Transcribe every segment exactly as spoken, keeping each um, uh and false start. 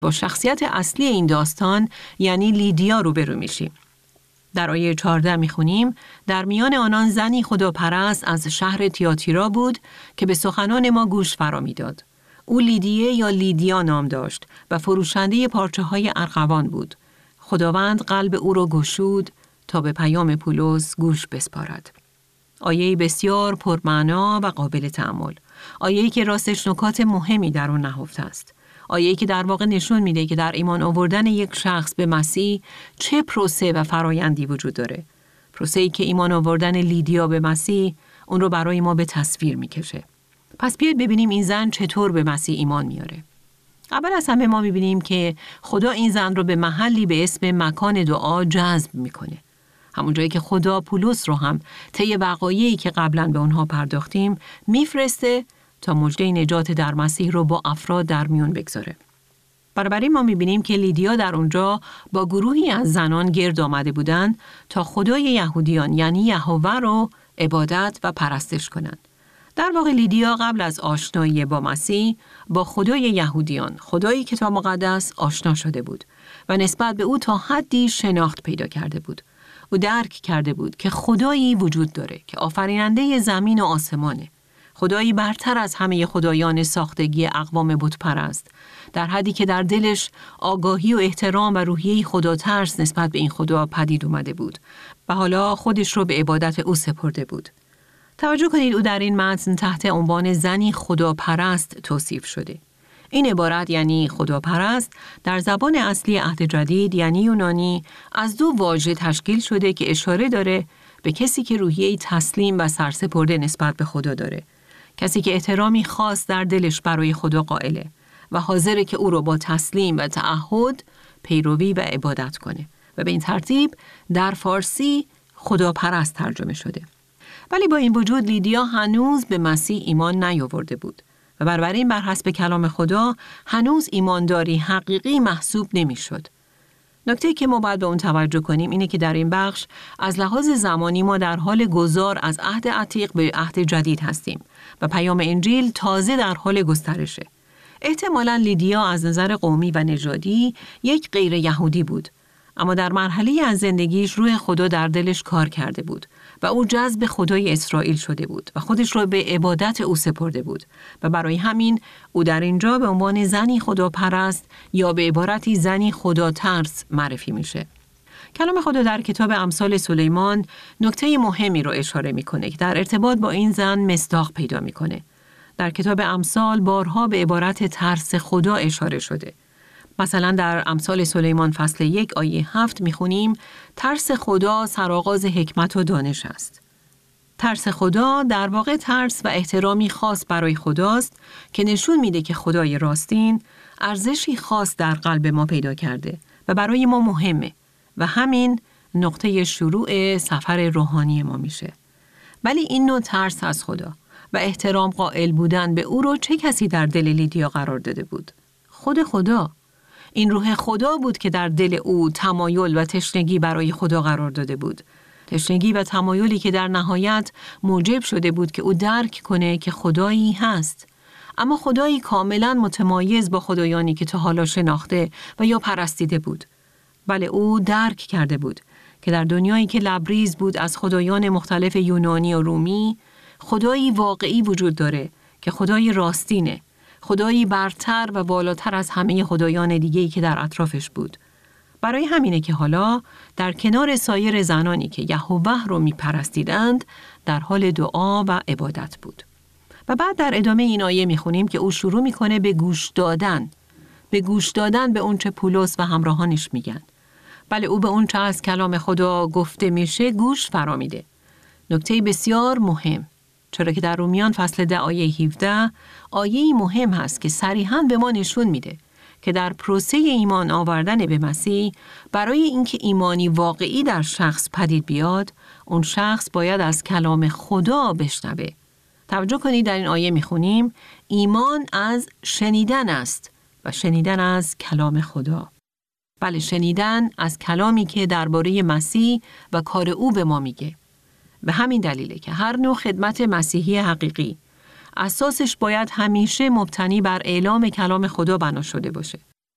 با شخصیت اصلی این داستان یعنی لیدیا روبرو میشیم. در آیه چهارده میخونیم در میان آنان زنی خداپرست از شهر تیاتیرا بود که به سخنان ما گوش فرا میداد. او لیدیه یا لیدیا نام داشت و فروشنده پارچه های ارغوان بود. خداوند قلب او را گشود تا به پیام پولس گوش بسپارد. آیه بسیار پرمعنا و قابل تأمل. آیه‌ای که راستش نکات مهمی در آن نهفته است. آیه‌ای که در واقع نشون میده که در ایمان آوردن یک شخص به مسیح چه پروسه و فرایندی وجود داره. پروسه‌ای که ایمان آوردن لیدیا به مسیح اون رو برای ما به تصویر میکشه. پس بیاید ببینیم این زن چطور به مسیح ایمان میاره. اول از همه ما میبینیم که خدا این زن رو به محلی به اسم مکان دعا جذب میکنه. همون جایی که خدا پولس رو هم طی وقایعی که قبلا به اونها پرداختیم میفرسته تا مژده نجات در مسیح رو با افراد در میون بگذاره. بنابراین ما میبینیم که لیدیا در اونجا با گروهی از زنان گرد آمده بودند تا خدای یهودیان یعنی یهوه رو عبادت و پرستش کنند. در واقع لیدیا قبل از آشنایی با مسیح با خدای یهودیان، خدای کتاب مقدس آشنا شده بود و نسبت به او تا حدی شناخت پیدا کرده بود. او درک کرده بود که خدایی وجود داره که آفریننده زمین و آسمانه. خدایی برتر از همه خدایان ساختگی اقوام بت پرست، در حدی که در دلش آگاهی و احترام و روحیه خدا ترس نسبت به این خدا پدید اومده بود و حالا خودش رو به عبادت او سپرده بود. توجه کنید او در این متن تحت عنوان زنی خداپرست توصیف شده. این عبارت یعنی خداپرست در زبان اصلی عهد جدید یعنی یونانی از دو واژه تشکیل شده که اشاره داره به کسی که روحیه‌ای تسلیم و سرسپرده نسبت به خدا داره. کسی که احترامی خاص در دلش برای خدا قائله و حاضره که او رو با تسلیم و تعهد پیروی و عبادت کنه و به این ترتیب در فارسی خداپرست ترجمه شده. ولی با این وجود لیدیا هنوز به مسیح ایمان نیاورده بود و بنابراین بر حسب کلام خدا هنوز ایمانداری حقیقی محسوب نمی‌شد. نکته که ما باید به اون توجه کنیم اینه که در این بخش از لحاظ زمانی ما در حال گذار از عهد عتیق به عهد جدید هستیم و پیام انجیل تازه در حال گسترشه. احتمالاً لیدیا از نظر قومی و نژادی یک غیر یهودی بود، اما در مرحله از زندگیش روح خدا در دلش کار کرده بود و او جذب خدای اسرائیل شده بود و خودش رو به عبادت او سپرده بود و برای همین او در اینجا به عنوان زنی خداپرست یا به عبارتی زنی خدا ترس معرفی میشه. کلام خدا در کتاب امثال سلیمان نکته مهمی رو اشاره میکنه که در ارتباط با این زن مصداق پیدا میکنه. در کتاب امثال بارها به عبارت ترس خدا اشاره شده. مثلا در امثال سلیمان فصل یک آیه هفت میخونیم ترس خدا سرآغاز حکمت و دانش است. ترس خدا در واقع ترس و احترامی خاص برای خداست که نشون میده که خدای راستین ارزشی خاص در قلب ما پیدا کرده و برای ما مهمه و همین نقطه شروع سفر روحانی ما میشه. ولی این نوع ترس از خدا و احترام قائل بودن به او رو چه کسی در دل لیدیا قرار داده بود؟ خود خدا. این روح خدا بود که در دل او تمایل و تشنگی برای خدا قرار داده بود. تشنگی و تمایلی که در نهایت موجب شده بود که او درک کنه که خدایی هست. اما خدایی کاملا متمایز با خدایانی که تا حالا شناخته و یا پرستیده بود. بله او درک کرده بود که در دنیایی که لبریز بود از خدایان مختلف یونانی و رومی، خدایی واقعی وجود داره که خدای راستینه. خدایی برتر و بالاتر از همه خدایان دیگه‌ای که در اطرافش بود. برای همینه که حالا در کنار سایر زنانی که یهوه رو میپرستیدند در حال دعا و عبادت بود. و بعد در ادامه این آیه میخونیم که او شروع میکنه به گوش دادن. به گوش دادن به اون چه پولس و همراهانش میگن. بله او به اون چه از کلام خدا گفته میشه گوش فرا میده. نکته بسیار مهم. چرا که در رومیان فصل ده آیه هفده آیه‌ای مهم هست که صریحاً به ما نشون میده که در پروسه ایمان آوردن به مسیح برای اینکه ایمانی واقعی در شخص پدید بیاد، اون شخص باید از کلام خدا بشنوه. توجه کنید در این آیه میخونیم ایمان از شنیدن است و شنیدن از کلام خدا. بله شنیدن از کلامی که درباره مسیح و کار او به ما میگه. به همین دلیله که هر نوع خدمت مسیحی حقیقی اساسش باید همیشه مبتنی بر اعلام کلام خدا بنا شده باشه.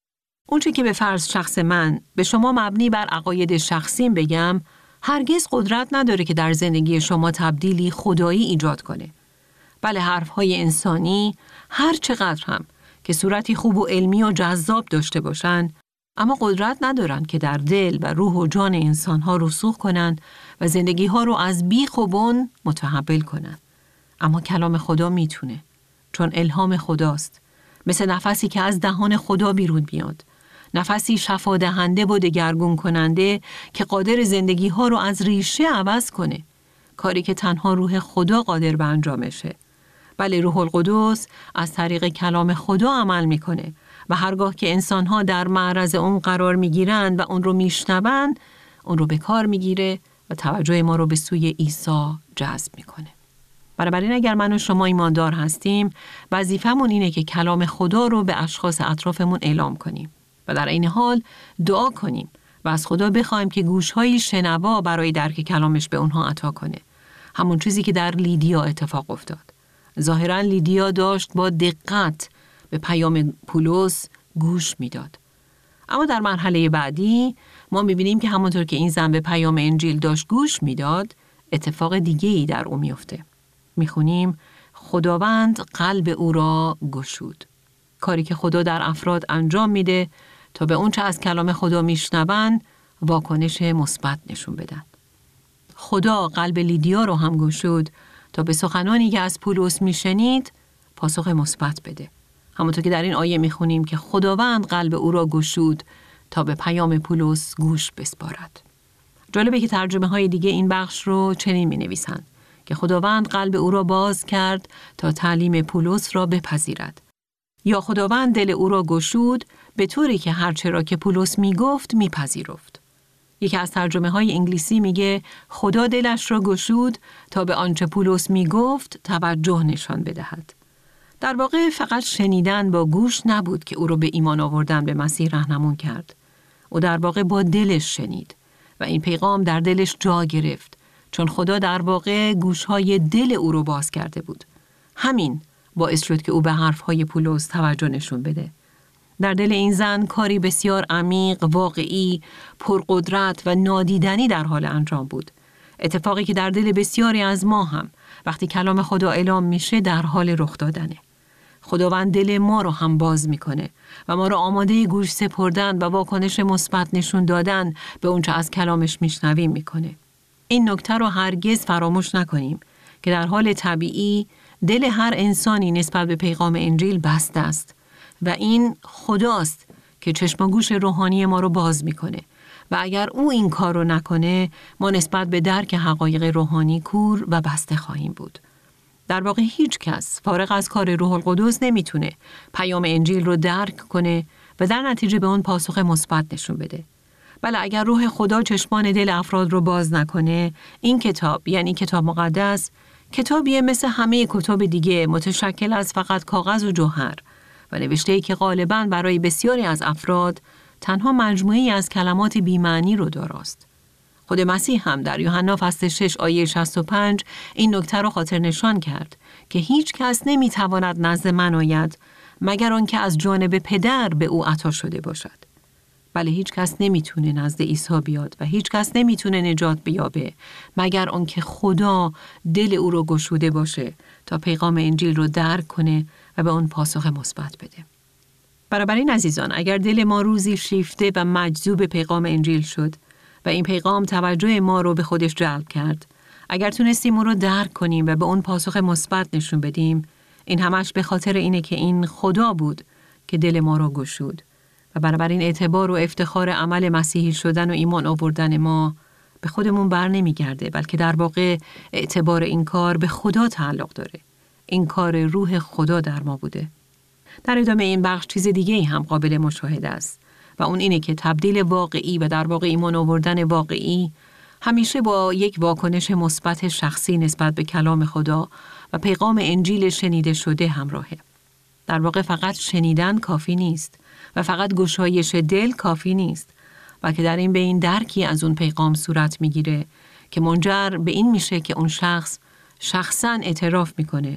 اونچه که به فرض شخص من به شما مبنی بر عقاید شخصیم بگم، هرگز قدرت نداره که در زندگی شما تبدیلی خدایی ایجاد کنه. بله، حرفهای انسانی هر چقدر هم که صورتی خوب و علمی و جذاب داشته باشن، اما قدرت ندارن که در دل و روح و جان انسانها رسوخ کنن و زندگیها رو از بیخ و بن متحول کنن. اما کلام خدا میتونه، چون الهام خداست، مثل نفسی که از دهان خدا بیرون میاد. نفسی شفا دهنده و دگرگون کننده که قادر زندگی‌ها رو از ریشه عوض کنه. کاری که تنها روح خدا قادر به انجامشه. بله، روح القدس از طریق کلام خدا عمل میکنه و هرگاه که انسان‌ها در معرض اون قرار میگیرند و اون رو میشنوند، اون رو به کار میگیره و توجه ما رو به سوی عیسی جذب میکنه. بنابراین اگر من و شما ایماندار هستیم، وظیفمون اینه که کلام خدا رو به اشخاص اطرافمون اعلام کنیم و در این حال دعا کنیم و از خدا بخوایم که گوش‌های شنوا برای درک کلامش به اونها عطا کنه. همون چیزی که در لیدیا اتفاق افتاد. ظاهراً لیدیا داشت با دقت به پیام پولس گوش میداد. اما در مرحله بعدی ما می‌بینیم که همونطور که این زن به پیام انجیل داشت گوش میداد، اتفاق دیگه‌ای در او میفته. میخونیم خداوند قلب او را گشود. کاری که خدا در افراد انجام میده تا به اونچه از کلام خدا میشنون واکنش مثبت نشون بدن. خدا قلب لیدیا رو هم گشود تا به سخنانی که از پولس میشنید پاسخ مثبت بده. همونطور که در این آیه میخونیم که خداوند قلب او را گشود تا به پیام پولس گوش بسپارد. جالبه که ترجمه های دیگه این بخش رو چنین می نویسن که خداوند قلب او را باز کرد تا تعلیم پولس را بپذیرد. یا خداوند دل او را گشود به طوری که هرچه را که پولس می گفت می پذیرفت. یکی از ترجمه های انگلیسی میگه خدا دلش را گشود تا به آنچه پولس می گفت توجه نشان بدهد. در واقع فقط شنیدن با گوش نبود که او را به ایمان آوردن به مسیح راهنمون کرد. او در واقع با دلش شنید و این پیغام در دلش جا گرفت، چون خدا در واقع گوشهای دل او رو باز کرده بود. همین باعث شد که او به حرفهای پولس توجه نشون بده. در دل این زن کاری بسیار عمیق، واقعی، پرقدرت و نادیدنی در حال انجام بود. اتفاقی که در دل بسیاری از ما هم وقتی کلام خدا اعلام میشه در حال رخ دادنه. خداوند دل ما رو هم باز میکنه و ما رو آماده گوش سپردن و واکنش مثبت نشون دادن به اونچه از کلامش میشنویم میکنه. این نکته رو هرگز فراموش نکنیم که در حال طبیعی دل هر انسانی نسبت به پیغام انجیل بسته است و این خداست که چشم و گوش روحانی ما رو باز میکنه و اگر او این کار رو نکنه ما نسبت به درک حقایق روحانی کور و بسته خواهیم بود. در واقع هیچ کس فارغ از کار روح القدس نمیتونه پیام انجیل رو درک کنه و در نتیجه به اون پاسخ مثبت نشون بده. بله، اگر روح خدا چشمان دل افراد رو باز نکنه، این کتاب یعنی کتاب مقدس کتابیه مثل همه کتاب دیگه متشکل از فقط کاغذ و جوهر و نوشته‌ای که غالباً برای بسیاری از افراد تنها مجموعه‌ای از کلمات بی‌معنی رو داراست. خود مسیح هم در یوحنا فصل شش آیه شصت و پنج این نکته رو خاطر نشان کرد که هیچ کس نمی‌تواند نزد من آید مگر آنکه از جانب پدر به او عطا شده باشد. بله، هیچ کس نمیتونه نزد عیسی بیاد و هیچ کس نمیتونه نجات بیابه مگر آنکه خدا دل او رو گشوده باشه تا پیغام انجیل رو درک کنه و به اون پاسخ مثبت بده. بنابراین عزیزان، اگر دل ما روزی شیفته و مجذوب پیغام انجیل شد و این پیغام توجه ما رو به خودش جلب کرد، اگر تونستیم اون رو درک کنیم و به اون پاسخ مثبت نشون بدیم، این همش به خاطر اینه که این خدا بود که دل ما رو گشود. و بنابراین اعتبار و افتخار عمل مسیحی شدن و ایمان آوردن ما به خودمون بر نمیگرده، بلکه در واقع اعتبار این کار به خدا تعلق داره. این کار روح خدا در ما بوده. در ادامه این بخش چیز دیگه هم قابل مشاهده است و اون اینه که تبدیل واقعی و در واقع ایمان آوردن واقعی همیشه با یک واکنش مثبت شخصی نسبت به کلام خدا و پیغام انجیل شنیده شده همراهه. در واقع فقط شنیدن کافی نیست و فقط گشایش دل کافی نیست، بلکه در این بین درکی از اون پیغام صورت میگیره که منجر به این میشه که اون شخص شخصاً اعتراف میکنه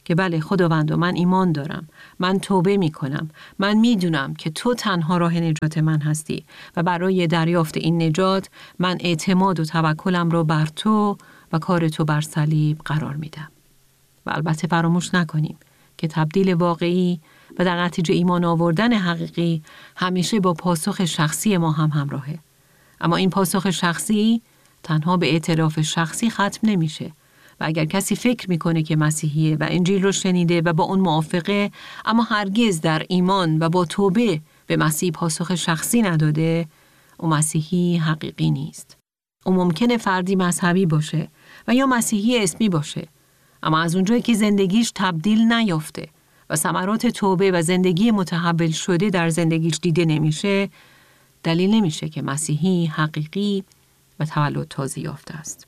که بله خداوند، من ایمان دارم، من توبه می کنم، من می دونم که تو تنها راه نجات من هستی و برای دریافت این نجات من اعتماد و توکلم رو بر تو و کار تو بر صلیب قرار میدم. و البته فراموش نکنیم که تبدیل واقعی و در نتیجه ایمان آوردن حقیقی همیشه با پاسخ شخصی ما هم همراهه. اما این پاسخ شخصی تنها به اعتراف شخصی ختم نمیشه و اگر کسی فکر میکنه که مسیحیه و انجیل رو شنیده و با اون موافقه اما هرگز در ایمان و با توبه به مسیح پاسخ شخصی نداده، اون مسیحی حقیقی نیست. اون ممکنه فردی مذهبی باشه و یا مسیحی اسمی باشه، اما از اونجایی که زندگیش تبدیل نیافته و ثمرات توبه و زندگی متحول شده در زندگیش دیده نمیشه، دلیل نمیشه که مسیحی حقیقی و تولد تازه یافته است.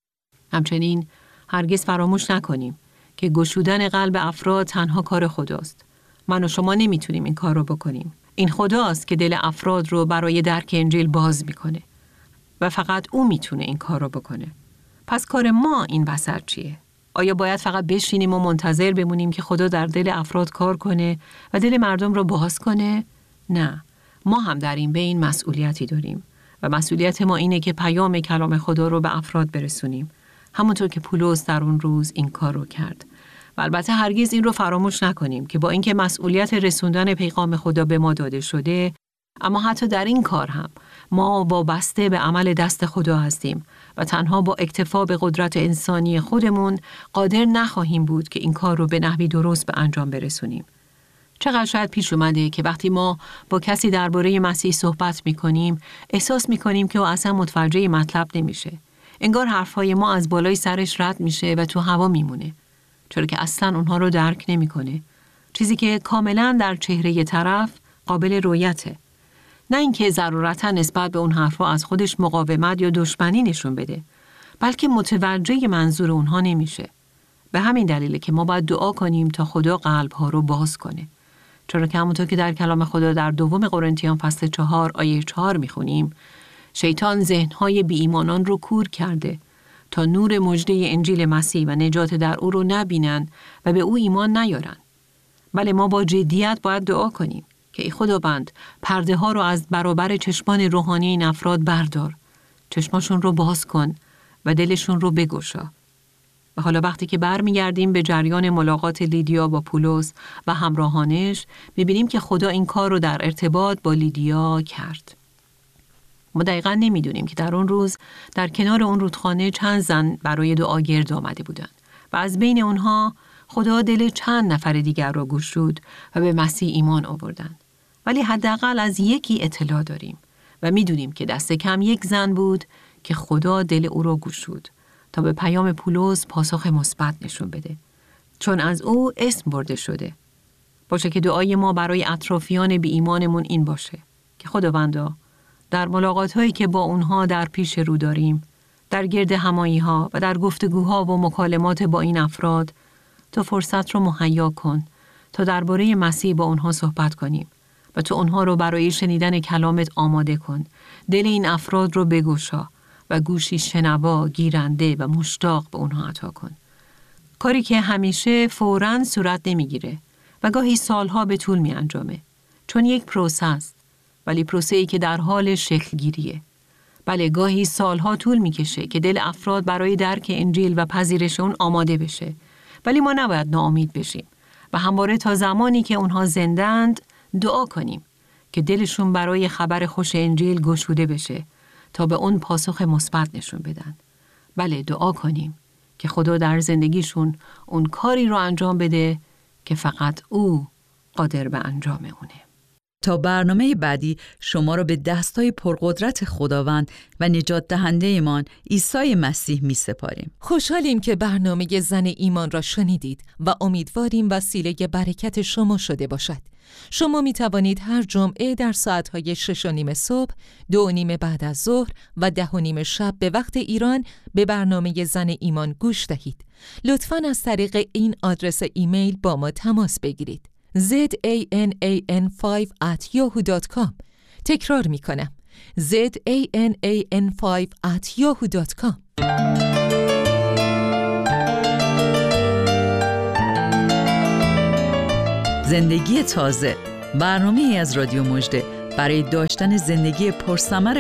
همچنین هرگز فراموش نکنیم که گشودن قلب افراد تنها کار خداست. من و شما نمیتونیم این کار رو بکنیم. این خداست که دل افراد رو برای درک انجیل باز میکنه و فقط او میتونه این کار رو بکنه. پس کار ما این وسط چیه؟ آیا باید فقط بشینیم و منتظر بمونیم که خدا در دل افراد کار کنه و دل مردم رو باز کنه؟ نه، ما هم در این بین مسئولیتی داریم و مسئولیت ما اینه که پیام کلام خدا رو به افراد برسونیم، همونطور که پولس در اون روز این کار رو کرد. و البته هرگز این رو فراموش نکنیم که با اینکه مسئولیت رسوندن پیغام خدا به ما داده شده، اما حتی در این کار هم ما وابسته به عمل دست خدا هستیم و تنها با اکتفا به قدرت انسانی خودمون قادر نخواهیم بود که این کار رو به نحوی درست به انجام برسونیم. چقدر شاید پیش اومده که وقتی ما با کسی درباره مسیح صحبت می‌کنیم، احساس می‌کنیم که او اصلا متوجه مطلب نمیشه. انگار حرفای ما از بالای سرش رد میشه و تو هوا میمونه، چرا که اصلا اونها رو درک نمی‌کنه. چیزی که کاملا در چهره طرف قابل رؤیته. نه اینکه ضرورتا نسبت به اون حرفا از خودش مقاومت یا دشمنی نشون بده، بلکه متوجه منظور اونها نمیشه. به همین دلیله که ما باید دعا کنیم تا خدا قلب‌ها رو باز کنه. چرا که همونطور که در کلام خدا در دوم قرنتیان فصل چهار آیه چهار میخونیم، شیطان ذهن‌های بی ایمانان رو کور کرده تا نور مژده انجیل مسیح و نجات در او رو نبینن و به او ایمان نیارن. بله، ما با جدیت باید دعا کنیم که ای خداوند، پرده ها رو از برابر چشمان روحانی این افراد بردار، چشماشون رو باز کن و دلشون رو بگشا. و حالا وقتی که برمیگردیم به جریان ملاقات لیدیا با پولس و همراهانش، می‌بینیم که خدا این کار رو در ارتباط با لیدیا کرد. ما دقیقاً نمی‌دونیم که در اون روز در کنار اون رودخانه چند زن برای دعا گرد آمده بودند و از بین اونها خدا دل چند نفر دیگر را گشود و به مسیح ایمان آوردند. ولی حداقل از یکی اطلاع داریم و می‌دونیم که دست کم یک زن بود که خدا دل او را گشود تا به پیام پولس پاسخ مثبت نشون بده، چون از او اسم برده شده. باشه که دعای ما برای اطرافیان بی ایمانمون این باشه که خداوندا، در ملاقات‌هایی که با اونها در پیش رو داریم، در گرد همایی‌ها و در گفتگوها و مکالمات با این افراد، تو فرصت رو مهیا کن تا درباره مسیح با اونها صحبت کنیم و تو اونها رو برای شنیدن کلامت آماده کن. دل این افراد رو بگشا و گوشی شنوا، گیرنده و مشتاق به اونها عطا کن. کاری که همیشه فوراً صورت نمیگیره و گاهی سالها به طول می انجامه، چون یک پروسه است، ولی پروسه‌ای که در حال شکل گیریه. بله، گاهی سالها طول میکشه که دل افراد برای درک انجیل و پذیرش اون آماده بشه، ولی ما نباید ناامید بشیم و همواره تا زمانی که اونها زندند دعا کنیم که دلشون برای خبر خوش انجیل گشوده بشه تا به اون پاسخ مثبت نشون بدن. بله، دعا کنیم که خدا در زندگیشون اون کاری رو انجام بده که فقط او قادر به انجام اونه. تا برنامه بعدی شما را به دستای پرقدرت خداوند و نجات دهنده ایمان عیسی مسیح می سپاریم. خوشحالیم که برنامه زن ایمان را شنیدید و امیدواریم وسیله برکت شما شده باشد. شما می توانید هر جمعه در ساعتهای شش و نیم صبح، دو و نیم بعد از ظهر و ده و نیم شب به وقت ایران به برنامه زن ایمان گوش دهید. لطفاً از طریق این آدرس ایمیل با ما تماس بگیرید: زد ای ان ای ان پنج ات یاهو دات کام. تکرار می کنم: زد ای ان ای ان پنج ات یاهو دات کام. زندگی تازه، برنامه‌ای از رادیو مژده برای داشتن زندگی پرثمر